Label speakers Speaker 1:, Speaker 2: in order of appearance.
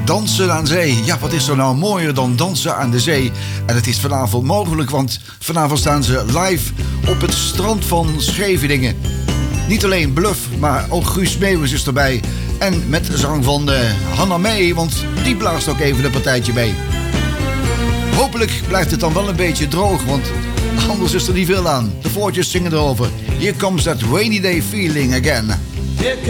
Speaker 1: Dansen aan zee. Ja, wat is er nou mooier dan dansen aan de zee? En het is vanavond mogelijk, want vanavond staan ze live op het strand van Scheveningen. Niet alleen Bluff, maar ook Guus Meeuwis is erbij. En met zang van Hanna Mee, want die blaast ook even een partijtje mee. Hopelijk blijft het dan wel een beetje droog, want anders is er niet veel aan. De voortjes zingen erover. Here comes that rainy day feeling again.
Speaker 2: Here